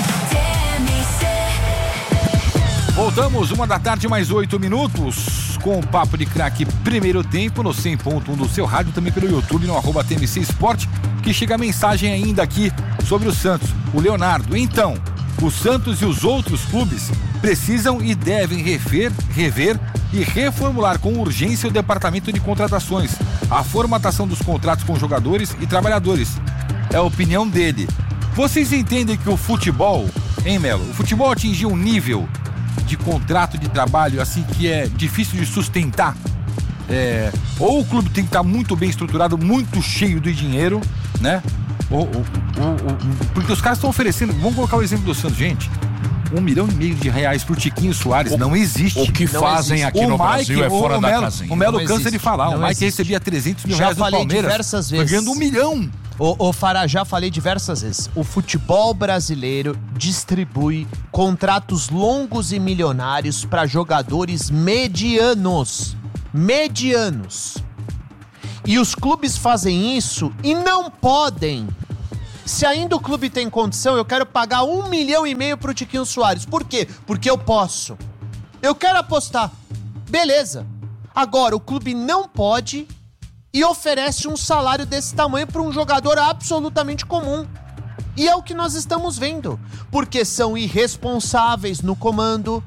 Voltamos, uma da tarde, mais oito minutos, com o Papo de Craque Primeiro Tempo, no cem ponto um do seu rádio, também pelo YouTube, no arroba T M C Esporte, que chega a mensagem ainda aqui sobre o Santos. O Leonardo, então, o Santos e os outros clubes precisam e devem rever, rever e reformular com urgência o departamento de contratações, a formatação dos contratos com jogadores e trabalhadores. É a opinião dele. Vocês entendem que o futebol, hein, Melo? O futebol atingiu um nível de contrato de trabalho assim que é difícil de sustentar. É, ou o clube tem que estar muito bem estruturado, muito cheio de dinheiro, né? Ou, ou, ou, ou, porque os caras estão oferecendo, vamos colocar o exemplo do Santos, gente, um milhão e meio de reais pro Tiquinho Soares, o, não existe. O que não fazem existe. aqui o no Mike, Brasil é fora o, o da Melo, casinha. O Melo não cansa existe. de falar, não o Mike existe. recebia trezentos mil Já reais do falei Palmeiras, diversas foi vezes. ganhando um milhão. Ô, ô Fará, já falei diversas vezes. O futebol brasileiro distribui contratos longos e milionários para jogadores medianos. Medianos. E os clubes fazem isso e não podem. Se ainda o clube tem condição, eu quero pagar um milhão e meio pro Tiquinho Soares. Por quê? Porque eu posso. Eu quero apostar. Beleza. Agora, o clube não pode e oferece um salário desse tamanho para um jogador absolutamente comum. E é o que nós estamos vendo. Porque são irresponsáveis no comando.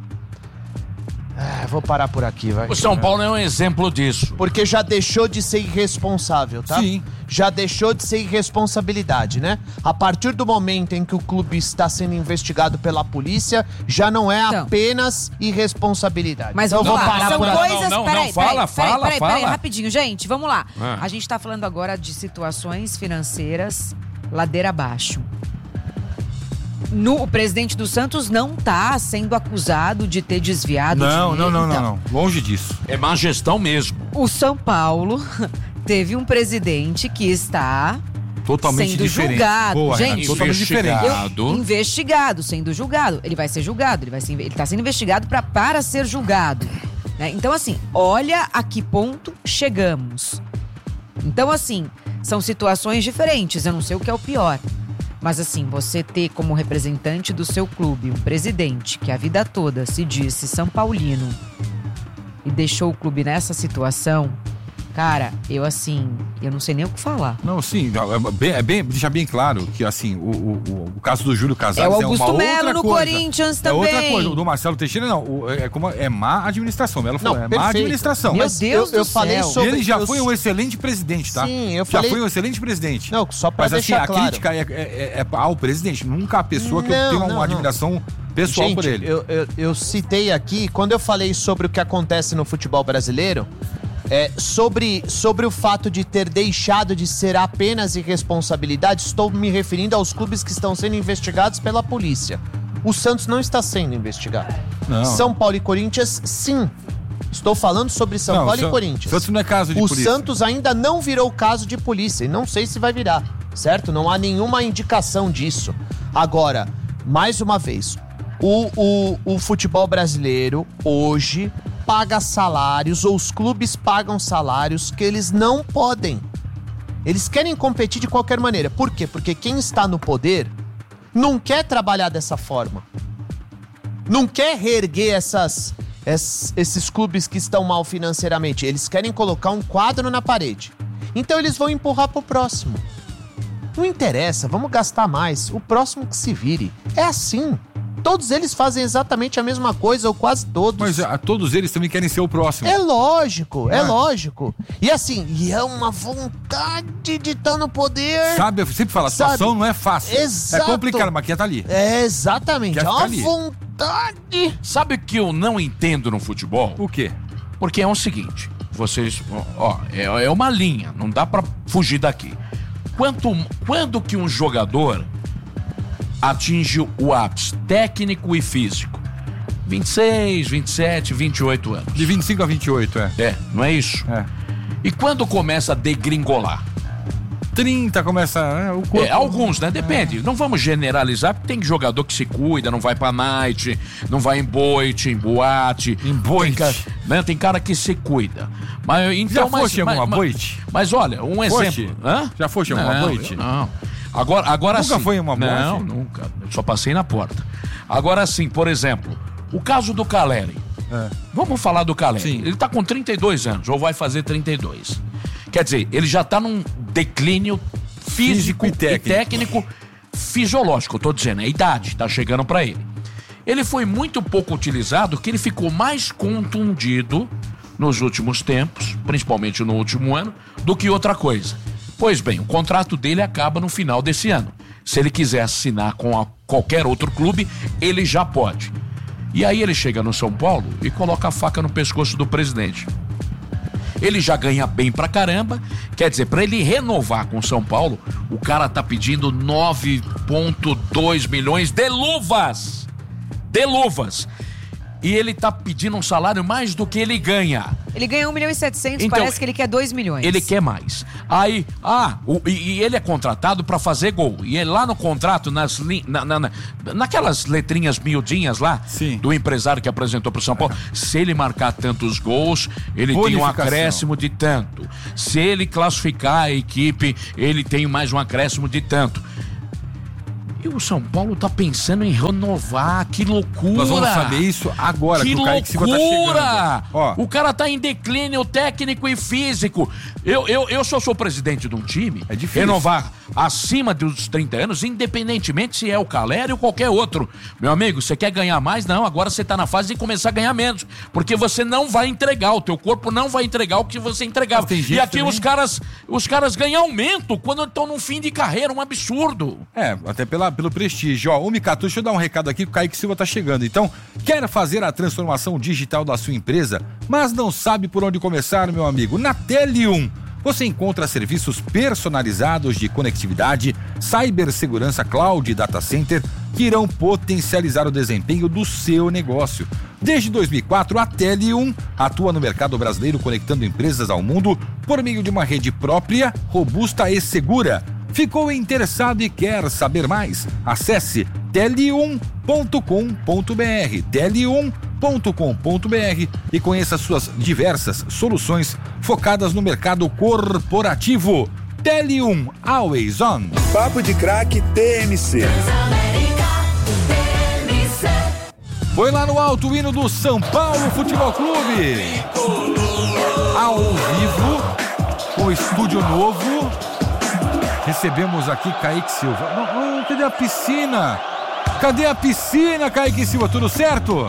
Ah, vou parar por aqui, vai. O São Paulo é um exemplo disso. Porque já deixou de ser irresponsável, tá? Sim. Já deixou de ser irresponsabilidade, né? A partir do momento em que o clube está sendo investigado pela polícia, já não é Então. apenas irresponsabilidade. Mas então, vamos eu vou lá, parar são por aqui. coisas... Não, não, peraí, não, fala, peraí, fala, peraí, fala. peraí, rapidinho, gente, vamos lá. Ah. A gente tá falando agora de situações financeiras ladeira abaixo. No, o presidente do Santos não tá sendo acusado de ter desviado Não, dinheiro. não, não, não, Então, não. Longe disso. É má gestão mesmo. O São Paulo teve um presidente que está Totalmente sendo diferente. julgado. Boa, Gente, Renato, totalmente investigado. diferente. Eu- investigado, sendo julgado. Ele vai ser julgado, ele vai ser, ele tá sendo investigado pra, para ser julgado. Né? Então, assim, olha a que ponto chegamos. Então, assim, são situações diferentes. Eu não sei o que é o pior. Mas, assim, você ter como representante do seu clube um presidente que a vida toda se disse São Paulino e deixou o clube nessa situação, cara, eu, assim, eu não sei nem o que falar. Não, sim, é bem, é bem, deixa bem claro que, assim, o, o, o caso do Júlio Casares é o é uma Augusto outra Melo no coisa. Corinthians também. É outra coisa. O do Marcelo Teixeira, não. O, é, como, é má administração. Melo falou, Não, é perfeito. má administração. Meu Mas Deus eu, eu do falei céu. sobre... ele já eu- foi um excelente presidente, tá? Sim, eu já falei- foi um excelente presidente. Não, só pra Mas, deixar assim, a claro. crítica é, é, é, é ao presidente, nunca a pessoa que Não, eu tenho uma não, não. admiração pessoal Gente, por ele. Eu, eu, eu citei aqui, quando eu falei sobre o que acontece no futebol brasileiro, é, sobre, sobre o fato de ter deixado de ser apenas irresponsabilidade, estou me referindo aos clubes que estão sendo investigados pela polícia. O Santos não está sendo investigado. Não. São Paulo e Corinthians, sim. Estou falando sobre São Não, Paulo San- e Corinthians. Santos não é caso de o polícia. Santos ainda não virou caso de polícia e não sei se vai virar, certo? Não há nenhuma indicação disso. Agora, mais uma vez, o, o, o futebol brasileiro hoje paga salários, ou os clubes pagam salários que eles não podem. Eles querem competir de qualquer maneira. Por quê? Porque quem está no poder não quer trabalhar dessa forma. Não quer reerguer essas, es- esses clubes que estão mal financeiramente. Eles querem colocar um quadro na parede. Então eles vão empurrar pro próximo. Não interessa, vamos gastar mais. O próximo que se vire. É assim. Todos eles fazem exatamente a mesma coisa, ou quase todos. Mas a, todos eles também querem ser o próximo. É lógico, é Ah. lógico. E assim, e é uma vontade de estar no poder. Sabe, eu sempre falo, a Sabe? situação não é fácil. Exato. É complicado, mas quem tá ali. É, exatamente. Quer É ficar uma ali. vontade. Sabe o que eu não entendo no futebol? O quê? Porque é o seguinte, vocês, ó, é, é uma linha, não dá pra fugir daqui. Quanto, quando que um jogador atinge o ápice técnico e físico? vinte e seis, vinte e sete, vinte e oito anos. De vinte e cinco a vinte e oito, é. É, não é isso? É. E quando começa a degringolar? trinta começa. É, o corpo, É, alguns, né? Depende. Não vamos generalizar, porque tem jogador que se cuida, não vai pra night, não vai em boite, em boate. Em boite. Tem, ca- né? Tem cara que se cuida. Mas, então, Já mas, foste em alguma mas, boite? Mas, mas olha, um Foste? exemplo. Hã? Já foste em alguma Não, boite? eu Não. Agora, agora Nunca sim. foi em uma boite? Não, nunca. Eu só passei na porta. Agora sim, por exemplo, o caso do Caleri. É. Vamos falar do Caleri. Sim. Ele tá com trinta e dois anos, ou vai fazer trinta e dois. Quer dizer, ele já tá num declínio físico, Físico e e técnico. técnico fisiológico, eu tô dizendo, a idade tá chegando pra ele. Ele foi muito pouco utilizado, que ele ficou mais contundido nos últimos tempos, principalmente no último ano, do que outra coisa. Pois bem, o contrato dele acaba no final desse ano. Se ele quiser assinar com a- qualquer outro clube, ele já pode. E aí ele chega no São Paulo e coloca a faca no pescoço do presidente. Ele já ganha bem pra caramba, quer dizer, pra ele renovar com o São Paulo, o cara tá pedindo nove vírgula dois milhões de luvas. De luvas. E ele tá pedindo um salário mais do que ele ganha. Ele ganha um milhão e setecentos, Então, parece que ele quer dois milhões. Ele quer mais. Aí, ah, o- e, e ele é contratado pra fazer gol. E ele, lá no contrato, nas lin- na, na- na- naquelas letrinhas miudinhas lá, Sim. do empresário que apresentou pro São Paulo, se ele marcar tantos gols, ele tem um Bonificação. acréscimo de tanto. Se ele classificar a equipe, ele tem mais um acréscimo de tanto. E o São Paulo tá pensando em renovar, que loucura! Nós vamos saber isso agora, Que que o Kaique Silva tá loucura! chegando. Ó. O cara tá em declínio técnico e físico. Eu, eu, eu só sou presidente de um time. É difícil. Renovar acima dos trinta anos, independentemente se é o Caleri ou qualquer outro. Meu amigo, você quer ganhar mais? Não, agora você tá na fase de começar a ganhar menos. Porque você não vai entregar, o teu corpo não vai entregar o que você entregava. Mas tem gente E aqui também- os caras, os caras ganham aumento quando estão no fim de carreira, um absurdo. É, até pela, pelo prestígio. Ó, ô Mikato, deixa eu dar um recado aqui que o Kaique Silva tá chegando. Então, quer fazer a transformação digital da sua empresa, mas não sabe por onde começar, meu amigo? Na Telium, você encontra serviços personalizados de conectividade, cibersegurança, cloud e data center que irão potencializar o desempenho do seu negócio. Desde dois mil e quatro, a Telium atua no mercado brasileiro conectando empresas ao mundo por meio de uma rede própria, robusta e segura. Ficou interessado e quer saber mais? Acesse telium ponto com ponto br, telium ponto com ponto b r e conheça suas diversas soluções focadas no mercado corporativo. Telium Always On. Papo de Craque T M C. Foi lá no alto o hino do São Paulo Futebol Clube. Ao vivo, com estúdio novo. Recebemos aqui Kaique Silva. Não, não, cadê a piscina? Cadê a piscina, Kaique Silva? Tudo certo?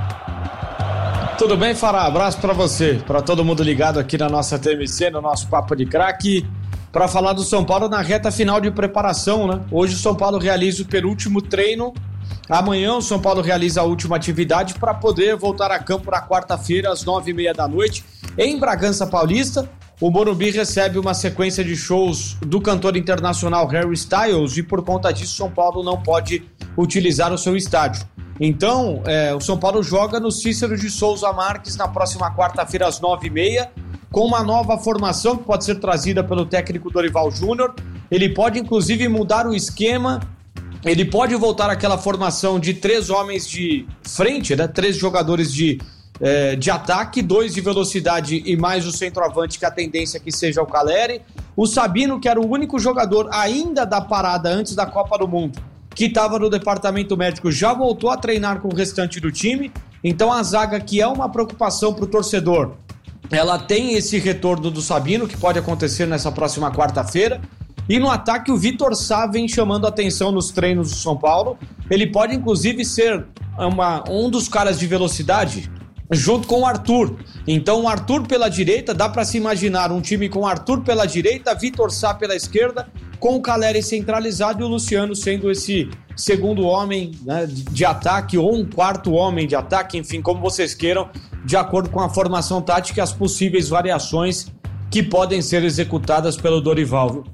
Tudo bem, Fará? Abraço pra você, pra todo mundo ligado aqui na nossa T M C, no nosso Papo de Craque, pra falar do São Paulo na reta final de preparação, né? Hoje o São Paulo realiza o penúltimo treino. Amanhã o São Paulo realiza a última atividade para poder voltar a campo na quarta-feira, às nove e meia da noite, em Bragança Paulista. O Morumbi recebe uma sequência de shows do cantor internacional Harry Styles e por conta disso São Paulo não pode utilizar o seu estádio. Então, é, o São Paulo joga no Cícero de Souza Marques na próxima quarta-feira às nove e meia, com uma nova formação que pode ser trazida pelo técnico Dorival Júnior. Ele pode inclusive mudar o esquema, ele pode voltar àquela formação de três homens de frente, né? Três jogadores de É, de ataque, dois de velocidade e mais o centroavante, que a tendência é que seja o Caleri. O Sabino, que era o único jogador ainda da parada antes da Copa do Mundo, que estava no departamento médico, já voltou a treinar com o restante do time. Então a zaga, que é uma preocupação para o torcedor, ela tem esse retorno do Sabino, que pode acontecer nessa próxima quarta-feira. E no ataque o Vitor Sá vem chamando atenção nos treinos do São Paulo. Ele pode inclusive ser uma, um dos caras de velocidade junto com o Arthur. Então o Arthur pela direita, dá para se imaginar um time com o Arthur pela direita, Vitor Sá pela esquerda, com o Caleri centralizado e o Luciano sendo esse segundo homem, né, de ataque, ou um quarto homem de ataque, enfim, como vocês queiram, de acordo com a formação tática e as possíveis variações que podem ser executadas pelo Dorival.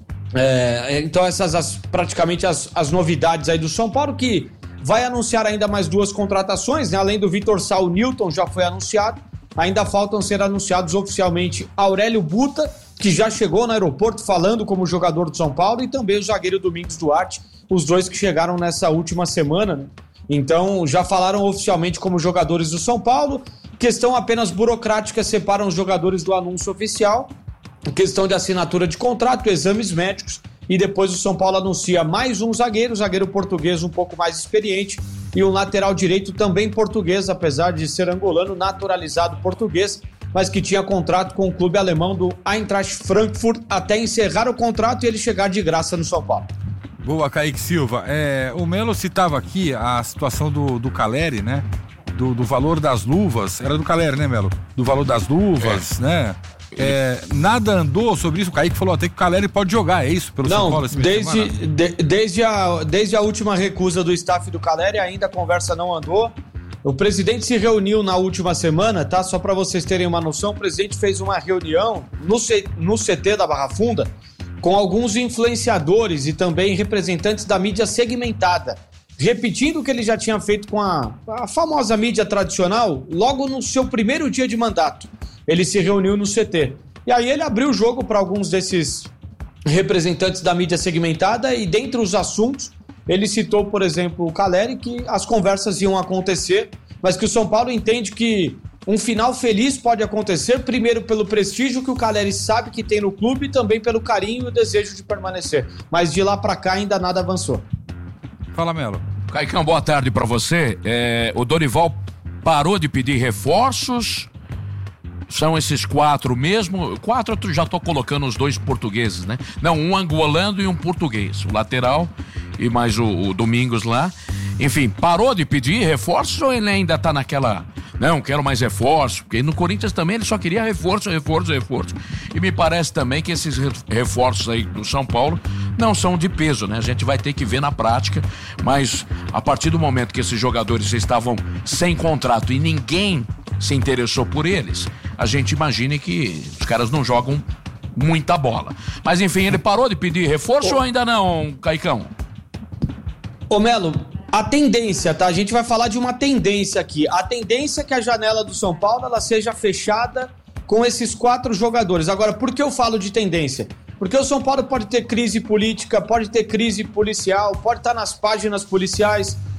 É, então essas as, praticamente as, as novidades aí do São Paulo, que vai anunciar ainda mais duas contratações, né? Além do Vitor Sá, o Newton já foi anunciado. Ainda faltam ser anunciados oficialmente Aurélio Buta, que já chegou no aeroporto falando como jogador do São Paulo, e também o zagueiro Domingos Duarte, os dois que chegaram nessa última semana, né? Então já falaram oficialmente como jogadores do São Paulo. Questão apenas burocrática separa os jogadores do anúncio oficial. Questão de assinatura de contrato, exames médicos. E depois o São Paulo anuncia mais um zagueiro, zagueiro português um pouco mais experiente, e um lateral direito também português, apesar de ser angolano, naturalizado português, mas que tinha contrato com o clube alemão do Eintracht Frankfurt até encerrar o contrato e ele chegar de graça no São Paulo. Boa, Kaique Silva. É, o Melo citava aqui a situação do, do Caleri, né? Do, do valor das luvas. Era do Caleri, né, Melo? Do valor das luvas, é. né? É, nada andou sobre isso. O Kaique falou até que o Caleri pode jogar, é isso? Pelo Não, São Paulo, esse desde, de, desde, a, desde a última recusa do staff do Caleri, ainda a conversa não andou. O presidente se reuniu na última semana, tá? Só para vocês terem uma noção, o presidente fez uma reunião no, C, no C T da Barra Funda com alguns influenciadores e também representantes da mídia segmentada, repetindo o que ele já tinha feito com a, a famosa mídia tradicional logo no seu primeiro dia de mandato. Ele se reuniu no C T. E aí ele abriu o jogo para alguns desses representantes da mídia segmentada e dentre os assuntos, ele citou, por exemplo, o Caleri, que as conversas iam acontecer, mas que o São Paulo entende que um final feliz pode acontecer, primeiro pelo prestígio que o Caleri sabe que tem no clube e também pelo carinho e o desejo de permanecer. Mas de lá para cá ainda nada avançou. Fala, Melo. Caicão, boa tarde para você. É, o Dorival parou de pedir reforços. São esses quatro mesmo? Quatro eu já tô colocando os dois portugueses, né? Não, um angolano e um português. O lateral e mais o, o Domingos lá. Enfim, parou de pedir reforços ou ele ainda tá naquela... Não, quero mais reforço. Porque no Corinthians também ele só queria reforço, reforço, reforço. E me parece também que esses reforços aí do São Paulo não são de peso, né? A gente vai ter que ver na prática. Mas a partir do momento que esses jogadores estavam sem contrato e ninguém se interessou por eles, a gente imagina que os caras não jogam muita bola. Mas enfim, ele parou de pedir reforço Ô. ou ainda não, Caicão? Ô Melo, a tendência, tá? A gente vai falar de uma tendência aqui. A tendência é que a janela do São Paulo ela seja fechada com esses quatro jogadores. Agora, por que eu falo de tendência? Porque o São Paulo pode ter crise política, pode ter crise policial, pode estar nas páginas policiais,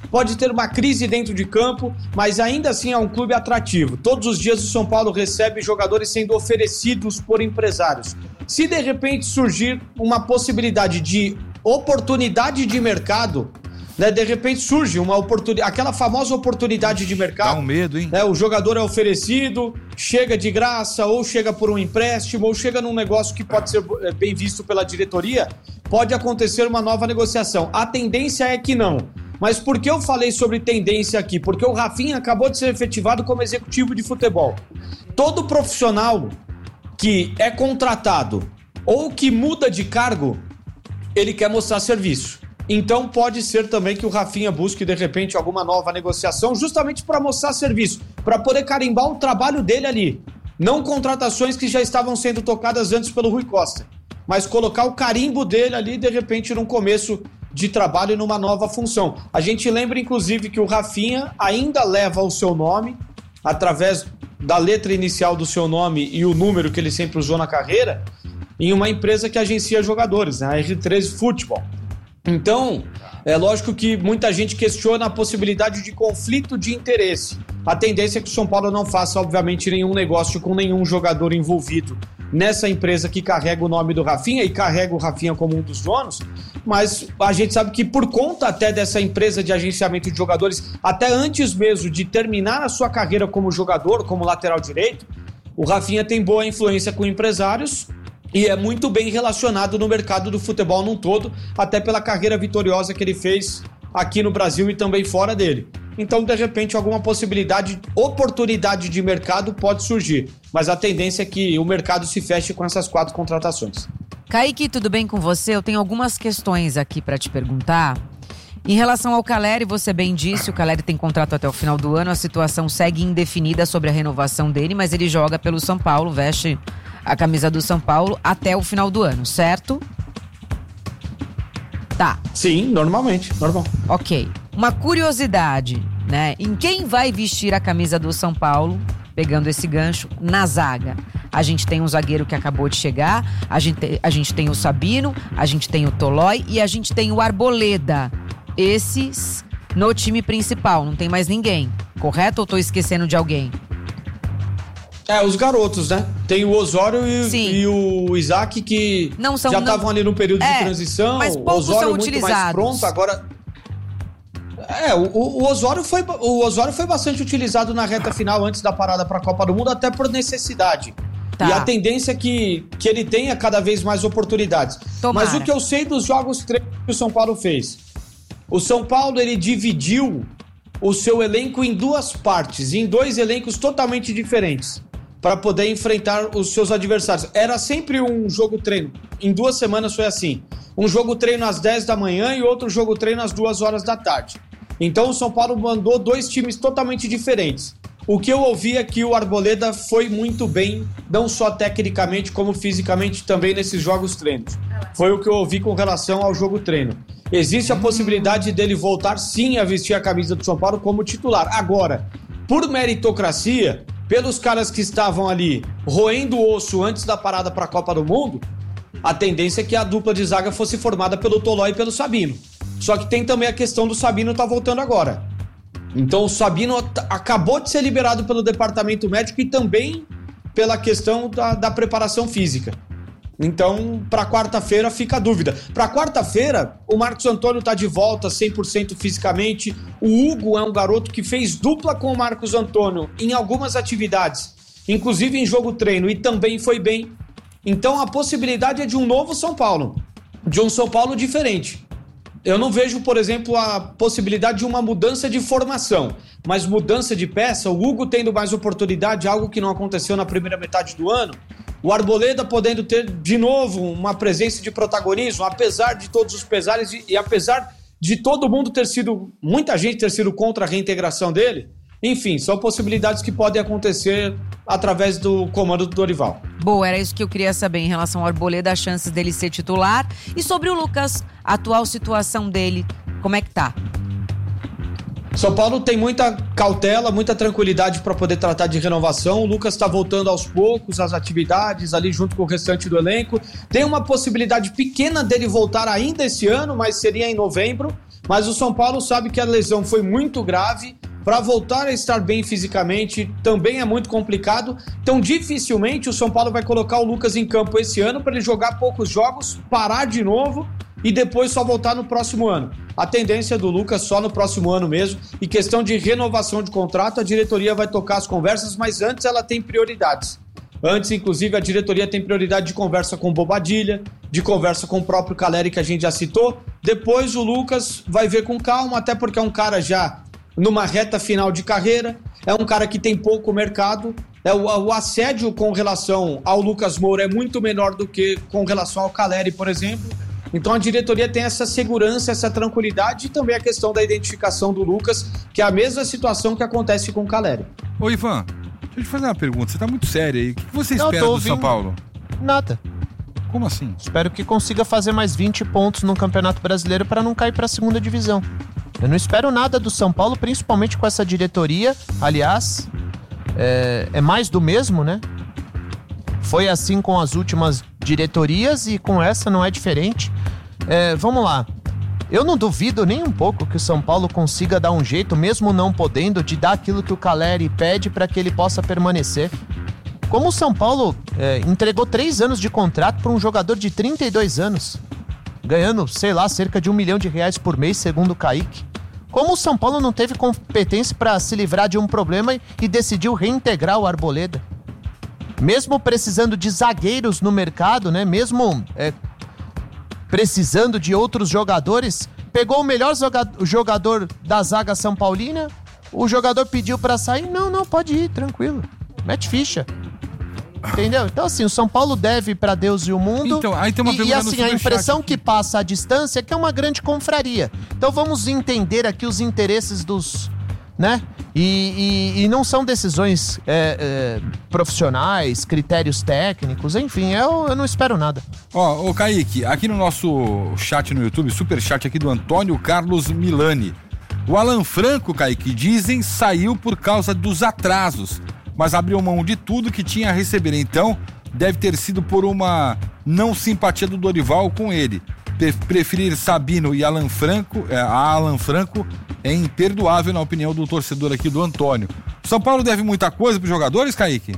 pode ter uma crise dentro de campo, mas ainda assim é um clube atrativo. Todos os dias o São Paulo recebe jogadores sendo oferecidos por empresários. Se de repente surgir uma possibilidade de oportunidade de mercado, né, de repente surge uma oportunidade, aquela famosa oportunidade de mercado. Dá um medo, hein? Né, o jogador é oferecido, chega de graça, ou chega por um empréstimo, ou chega num negócio que pode ser bem visto pela diretoria, pode acontecer uma nova negociação. A tendência é que não. Mas por que eu falei sobre tendência aqui? Porque o Rafinha acabou de ser efetivado como executivo de futebol. Todo profissional que é contratado ou que muda de cargo, ele quer mostrar serviço. Então pode ser também que o Rafinha busque de repente alguma nova negociação justamente para mostrar serviço, para poder carimbar o trabalho dele ali. Não contratações que já estavam sendo tocadas antes pelo Rui Costa, mas colocar o carimbo dele ali de repente num começo de trabalho e numa nova função. A gente lembra inclusive que o Rafinha ainda leva o seu nome através da letra inicial do seu nome e o número que ele sempre usou na carreira em uma empresa que agencia jogadores, né? A R treze Futebol. Então, é lógico que muita gente questiona a possibilidade de conflito de interesse. A tendência é que o São Paulo não faça, obviamente, nenhum negócio com nenhum jogador envolvido nessa empresa que carrega o nome do Rafinha e carrega o Rafinha como um dos donos, mas a gente sabe que por conta até dessa empresa de agenciamento de jogadores, até antes mesmo de terminar a sua carreira como jogador, como lateral direito, o Rafinha tem boa influência com empresários e é muito bem relacionado no mercado do futebol num todo, até pela carreira vitoriosa que ele fez aqui no Brasil e também fora dele. Então, de repente, alguma possibilidade, oportunidade de mercado pode surgir, mas a tendência é que o mercado se feche com essas quatro contratações. Kaique, tudo bem com você? Eu tenho algumas questões aqui para te perguntar. Em relação ao Caleri, você bem disse, o Caleri tem contrato até o final do ano, a situação segue indefinida sobre a renovação dele, mas ele joga pelo São Paulo, veste a camisa do São Paulo até o final do ano, certo? Tá. Sim, normalmente, normal. Ok. Uma curiosidade, né? Em quem vai vestir a camisa do São Paulo, pegando esse gancho, na zaga? A gente tem um zagueiro que acabou de chegar, a gente, a gente tem o Sabino, a gente tem o Tolói e a gente tem o Arboleda. Esses no time principal, não tem mais ninguém, correto ou tô esquecendo de alguém? É, os garotos, né? Tem o Osório e, e o Isaac que não são, já estavam ali no período é, de transição. Mas o poucos Osório são muito utilizados. mais pronto, agora... É, o, o, Osório foi, o Osório foi bastante utilizado na reta final antes da parada para a Copa do Mundo, até por necessidade. Tá. E a tendência é que, que ele tenha cada vez mais oportunidades. Tomara. Mas o que eu sei dos jogos treinos que o São Paulo fez? O São Paulo, ele dividiu o seu elenco em duas partes, em dois elencos totalmente diferentes, para poder enfrentar os seus adversários. Era sempre um jogo treino. Em duas semanas foi assim. Um jogo treino às dez da manhã e outro jogo treino às duas horas da tarde. Então o São Paulo mandou dois times totalmente diferentes. O que eu ouvi é que o Arboleda foi muito bem, não só tecnicamente, como fisicamente também nesses jogos treinos. Foi o que eu ouvi com relação ao jogo treino. Existe a possibilidade dele voltar sim a vestir a camisa do São Paulo como titular. Agora, por meritocracia, pelos caras que estavam ali roendo o osso antes da parada para a Copa do Mundo, a tendência é que a dupla de zaga fosse formada pelo Tolói e pelo Sabino. Só que tem também a questão do Sabino estar voltando agora. Então o Sabino acabou de ser liberado pelo departamento médico e também pela questão da, da preparação física. Então, para quarta-feira fica a dúvida. Para quarta-feira, o Marcos Antônio está de volta cem por cento fisicamente. O Hugo é um garoto que fez dupla com o Marcos Antônio em algumas atividades, inclusive em jogo treino, e também foi bem. Então a possibilidade é de um novo São Paulo, de um São Paulo diferente. Eu não vejo, por exemplo, a possibilidade de uma mudança de formação, mas mudança de peça, o Hugo tendo mais oportunidade, algo que não aconteceu na primeira metade do ano, o Arboleda podendo ter de novo uma presença de protagonismo, apesar de todos os pesares e, e apesar de todo mundo ter sido, muita gente ter sido contra a reintegração dele. Enfim, são possibilidades que podem acontecer através do comando do Dorival. Boa, era isso que eu queria saber em relação ao Arboleda, as chances dele ser titular. E sobre o Lucas, a atual situação dele, como é que tá? São Paulo tem muita cautela, muita tranquilidade para poder tratar de renovação. O Lucas está voltando aos poucos às atividades ali junto com o restante do elenco. Tem uma possibilidade pequena dele voltar ainda esse ano, mas seria em novembro. Mas o São Paulo sabe que a lesão foi muito grave. Para voltar a estar bem fisicamente também é muito complicado. Então dificilmente o São Paulo vai colocar o Lucas em campo esse ano para ele jogar poucos jogos, parar de novo e depois só voltar no próximo ano. A tendência do Lucas só no próximo ano mesmo. E questão de renovação de contrato, a diretoria vai tocar as conversas, mas antes ela tem prioridades. Antes, inclusive, a diretoria tem prioridade de conversa com o Bobadilha, de conversa com o próprio Caleri, que a gente já citou. Depois o Lucas vai ver com calma, até porque é um cara já numa reta final de carreira, é um cara que tem pouco mercado. É, o, o assédio com relação ao Lucas Moura é muito menor do que com relação ao Caleri, por exemplo. Então a diretoria tem essa segurança, essa tranquilidade e também a questão da identificação do Lucas, que é a mesma situação que acontece com o Caleri. Ô Ivan, deixa eu te fazer uma pergunta, você tá muito sério aí. O que você Não, espera do ouvindo. São Paulo? Nada. Como assim? Espero que consiga fazer mais vinte pontos no Campeonato Brasileiro para não cair para a segunda divisão. Eu não espero nada do São Paulo, principalmente com essa diretoria. Aliás, é, é mais do mesmo, né? Foi assim com as últimas diretorias e com essa não é diferente. É, vamos lá. Eu não duvido nem um pouco que o São Paulo consiga dar um jeito, mesmo não podendo, de dar aquilo que o Caleri pede para que ele possa permanecer. Como o São Paulo é, entregou três anos de contrato para um jogador de trinta e dois anos, ganhando, sei lá, cerca de um milhão de reais por mês, segundo o Kaique. Como o São Paulo não teve competência para se livrar de um problema e decidiu reintegrar o Arboleda. Mesmo precisando de zagueiros no mercado, né? Mesmo é, precisando de outros jogadores, pegou o melhor jogador da zaga São Paulina, o jogador pediu para sair, não, não, pode ir, tranquilo, mete ficha. Entendeu? Então assim, o São Paulo deve para Deus e o mundo. Então, aí tem uma e, e assim, a impressão que passa à distância é que é uma grande confraria. Então vamos entender aqui os interesses dos... né? E, e, e não são decisões é, é, profissionais, critérios técnicos, enfim, eu, eu não espero nada. Ó, ô Kaique, aqui no nosso chat no YouTube, super chat aqui do Antônio Carlos Milani. O Alan Franco, Kaique, dizem, saiu por causa dos atrasos, mas abriu mão de tudo que tinha a receber. Então, deve ter sido por uma não simpatia do Dorival com ele. Preferir Sabino e Alan Franco, é, a Alan Franco é imperdoável na opinião do torcedor aqui do Antônio. São Paulo deve muita coisa para os jogadores, Kaique?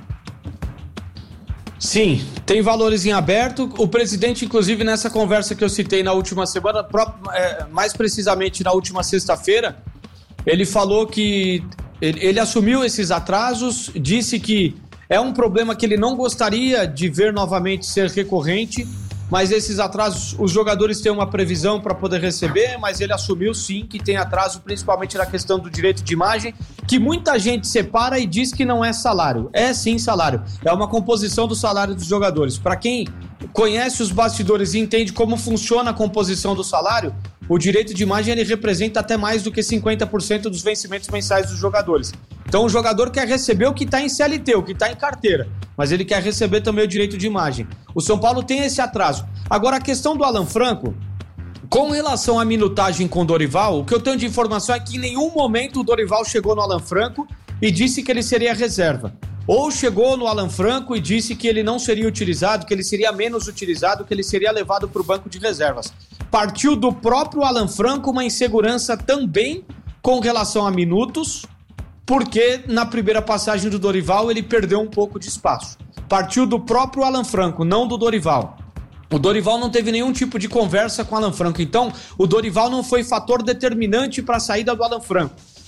Sim, tem valores em aberto. O presidente, inclusive, nessa conversa que eu citei na última semana, é, mais precisamente na última sexta-feira, ele falou que ele, ele assumiu esses atrasos, disse que é um problema que ele não gostaria de ver novamente ser recorrente, mas esses atrasos, os jogadores têm uma previsão para poder receber, mas ele assumiu sim que tem atraso, principalmente na questão do direito de imagem, que muita gente separa e diz que não é salário. É sim salário, é uma composição do salário dos jogadores. Para quem conhece os bastidores e entende como funciona a composição do salário, o direito de imagem ele representa até mais do que cinquenta por cento dos vencimentos mensais dos jogadores. Então o jogador quer receber o que está em C L T, o que está em carteira, mas ele quer receber também o direito de imagem. O São Paulo tem esse atraso. Agora a questão do Alan Franco, com relação à minutagem com o Dorival, o que eu tenho de informação é que em nenhum momento o Dorival chegou no Alan Franco e disse que ele seria reserva. Ou chegou no Alan Franco e disse que ele não seria utilizado, que ele seria menos utilizado, que ele seria levado para o banco de reservas. Partiu do próprio Alan Franco uma insegurança também com relação a minutos, porque na primeira passagem do Dorival ele perdeu um pouco de espaço. Partiu do próprio Alan Franco, não do Dorival. O Dorival não teve nenhum tipo de conversa com o Alan Franco, então o Dorival não foi fator determinante para a saída do Alan Franco.